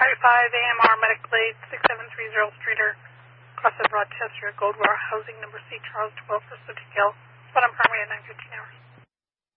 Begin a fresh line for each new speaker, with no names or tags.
AMR Medical Aid, 6730 Streeter, Crossing Rochester, Goldwater Housing, number C, Charles 12 for Sotikel. Spot on primary at 9:15 hours.